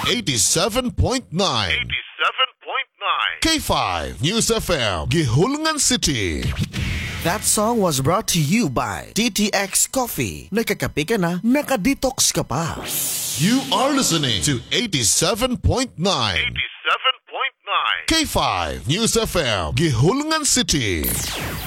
87.9. K5 News FM, Gihulungan City. That song was brought to you by TTX Coffee. Nakakape ka na, nakadetox ka pa. You are listening to 87.9. K5 News FM, Gihulungan City.